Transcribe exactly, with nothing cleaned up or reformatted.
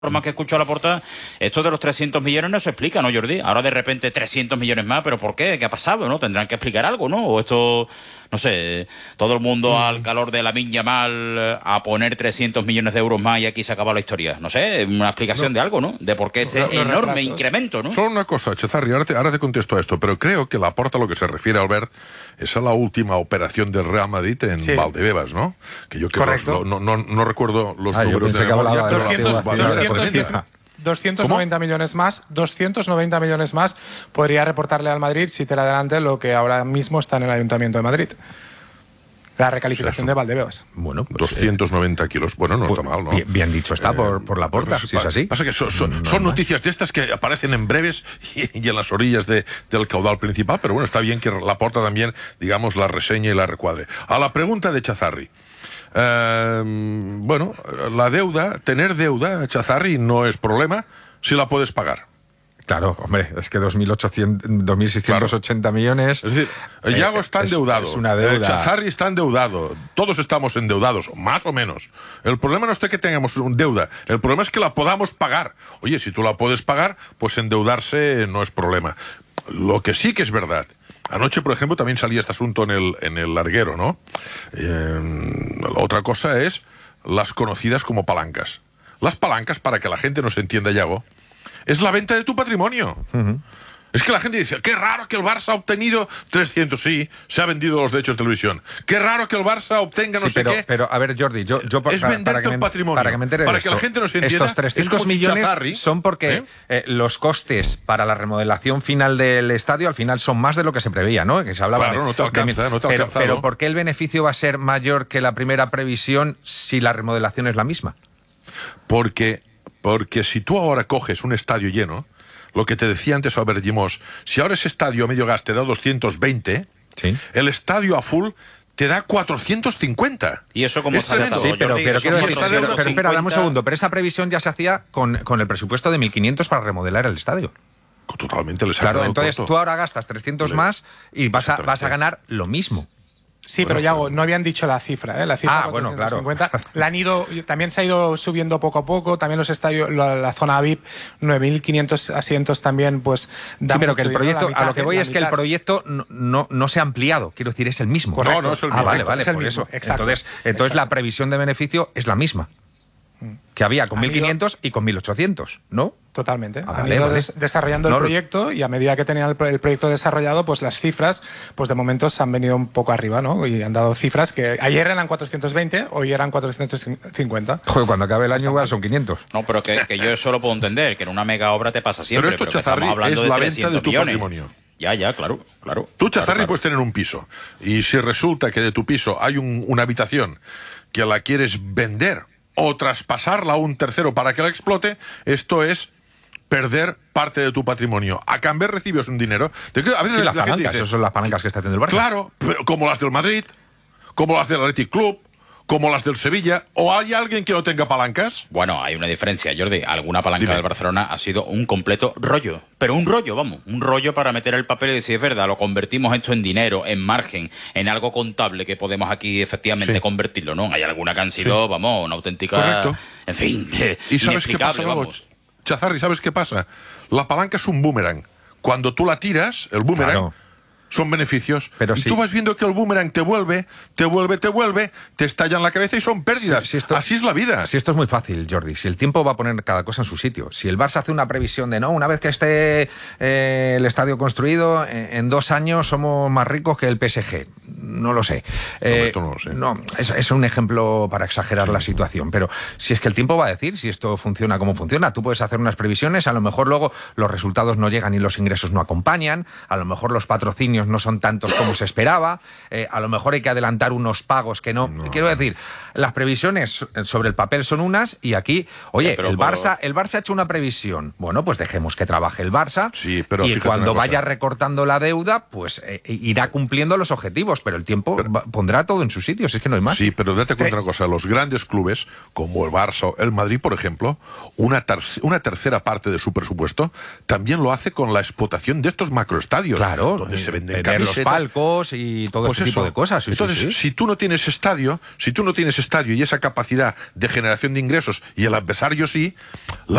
Más que escucho a Laporta, esto de los trescientos millones no se explica, ¿no, Jordi? Ahora de repente trescientos millones más, ¿pero por qué? ¿Qué ha pasado, no? Tendrán que explicar algo, ¿no? O esto, no sé, todo el mundo mm. al calor de la miña mal a poner trescientos millones de euros más y aquí se acaba la historia. No sé, una explicación no. de algo, ¿no? De por qué este no, enorme retrasos. incremento, ¿no? Solo una cosa, Chezarri, ahora te, ahora te contesto a esto, pero creo que Laporta, lo que se refiere, Albert, es a la última operación del Real Madrid en sí. Valdebebas, ¿no? Que yo creo que no, no, no recuerdo los ah, números de memoria, pero doscientos, doscientos, doscientos noventa ¿Cómo? millones más, doscientos noventa millones más podría reportarle al Madrid si tira adelante lo que ahora mismo está en el Ayuntamiento de Madrid. La recalificación de Valdebebas. Bueno, pues, doscientos noventa kilos. Bueno, no pues, está mal, ¿no? Bien, bien dicho está eh, por, por Laporta, pues, si es así. Pasa que son, son, son noticias de estas que aparecen en breves y, y en las orillas de, del caudal principal, pero bueno, está bien que Laporta también, digamos, la reseñe y la recuadre. A la pregunta de Chezarri. Eh, bueno, la deuda, tener deuda, Chezarri, no es problema si la puedes pagar. Claro, hombre, es que dos mil seiscientos ochenta claro. millones... Es decir, el Yago eh, está endeudado, es, es una deuda. El Chezarri está endeudado, todos estamos endeudados, más o menos. El problema no es que tengamos un deuda, el problema es que la podamos pagar. Oye, si tú la puedes pagar, pues endeudarse no es problema. Lo que sí que es verdad... Anoche, por ejemplo, también salía este asunto en el, en el larguero, ¿no? Eh, otra cosa es las conocidas como palancas. Las palancas, para que la gente nos entienda, Yago, es la venta de tu patrimonio. Uh-huh. Es que la gente dice, qué raro que el Barça ha obtenido trescientos, sí, se ha vendido los derechos de televisión. Qué raro que el Barça obtenga no sí, sé pero, qué. Pero, a ver, Jordi, yo... yo es para, venderte para el me, patrimonio. Para que me entere Para de que esto, la gente nos entienda. Estos trescientos millones Chezarri, son porque ¿eh? Eh, los costes para la remodelación final del estadio al final son más de lo que se preveía, ¿no? Que se hablaba claro, de, no te alcanza, de, no te pero, alcanza, pero ¿no? ¿por qué el beneficio va a ser mayor que la primera previsión si la remodelación es la misma? Porque, porque si tú ahora coges un estadio lleno... Lo que te decía antes Albert Llimós, si ahora ese estadio a medio gas te da doscientos veinte, ¿sí? El estadio a full te da cuatrocientos cincuenta. ¿Y eso cómo está tratado? Sí, pero, pero, quiero decir, pero, pero espera, dame un segundo. Pero esa previsión ya se hacía con, con el presupuesto de mil quinientos para remodelar el estadio. Totalmente les ha Claro, entonces corto. Tú ahora gastas trescientos Le... más y vas a, vas a ganar lo mismo. Sí, bueno, pero Yago, no habían dicho la cifra, ¿eh? La cifra ah, bueno, claro. La han ido, también se ha ido subiendo poco a poco, también los estadios, la, la zona V I P, nueve mil quinientos asientos también, pues... Sí, pero que el proyecto, mitad, a lo que voy es mitad. que el proyecto no, no, no se ha ampliado, quiero decir, es el mismo. Correcto. No, no es el mismo. Ah, vale, vale, es el por mismo. eso. Exacto. Entonces, entonces Exacto. la previsión de beneficio es la misma que había con mil quinientos y con mil ochocientos, ¿no? Totalmente. Ah, Han vale, ido vale. des desarrollando no, el proyecto y a medida que tenían el, pro el proyecto desarrollado, pues las cifras, pues de momento se han venido un poco arriba, ¿no? Y han dado cifras que ayer eran cuatrocientos veinte, hoy eran cuatrocientos cincuenta. Joder, cuando acabe el año igual son quinientos. No, pero que, que yo eso lo puedo entender, que en una mega obra te pasa siempre. Pero esto, pero Chezarri, estamos hablando es la de venta de tu millones. patrimonio. Ya, ya, claro, claro. Tú, Chezarri, claro, claro. puedes tener un piso y si resulta que de tu piso hay un, una habitación que la quieres vender o traspasarla a un tercero para que la explote, esto es perder parte de tu patrimonio. A cambio recibes un dinero. A veces sí, las la palancas, gente dice, esas son las palancas que está haciendo el Barça. Claro, pero como las del Madrid, como las del Athletic Club, como las del Sevilla. ¿O hay alguien que no tenga palancas? Bueno, hay una diferencia, Jordi. Alguna palanca Dime. del Barcelona ha sido un completo rollo. Pero un rollo, vamos. Un rollo para meter el papel y decir, es verdad, lo convertimos esto en dinero, en margen, en algo contable que podemos aquí efectivamente sí. convertirlo, ¿no? Hay alguna que han sido, sí. vamos, una auténtica... Correcto. En fin, eh, ¿Y sabes qué pasa, vamos. Chezarri, ¿sabes qué pasa? La palanca es un boomerang. Cuando tú la tiras, el boomerang... Claro. Son beneficios. Pero y sí. tú vas viendo que el boomerang te vuelve, te vuelve, te vuelve, te estalla en la cabeza y son pérdidas. Sí, si esto, Así es la vida. Si esto es muy fácil, Jordi. Si el tiempo va a poner cada cosa en su sitio. Si el Barça hace una previsión de no, una vez que esté eh, el estadio construido, en, en dos años somos más ricos que el P S G. No lo sé. Eh, no, esto no lo sé. No, es, es un ejemplo para exagerar sí. la situación. Pero si es que el tiempo va a decir si esto funciona como funciona. Tú puedes hacer unas previsiones, a lo mejor luego los resultados no llegan y los ingresos no acompañan, a lo mejor los patrocinios no son tantos como se esperaba, eh, a lo mejor hay que adelantar unos pagos que no... no. Quiero decir, las previsiones sobre el papel son unas y aquí, oye, pero, el, Barça, el Barça ha hecho una previsión. Bueno, pues dejemos que trabaje el Barça sí, pero y cuando vaya recortando la deuda, pues eh, irá cumpliendo los objetivos, pero el tiempo pero, va, pondrá todo en sus sitios, es que no hay más. Sí, pero date cuenta una cosa, los grandes clubes, como el Barça, el Madrid, por ejemplo, una, ter una tercera parte de su presupuesto también lo hace con la explotación de estos macroestadios, claro, donde eh, se venden vender camisetas, los palcos y todo pues este eso. tipo de cosas. Sí, Entonces, sí, sí. si tú no tienes estadio, si tú no tienes estadio y esa capacidad de generación de ingresos y el adversario sí,